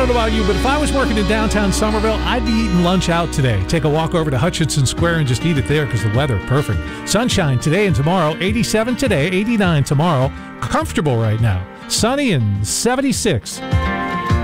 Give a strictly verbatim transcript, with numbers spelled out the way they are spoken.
don't know about you, but if I was working in downtown Somerville, I'd be eating lunch out today. Take a walk over to Hutchinson Square and just eat it there because the weather, perfect. Sunshine today and tomorrow, eighty-seven today, eighty-nine tomorrow. Comfortable right now. Sunny and seventy-six.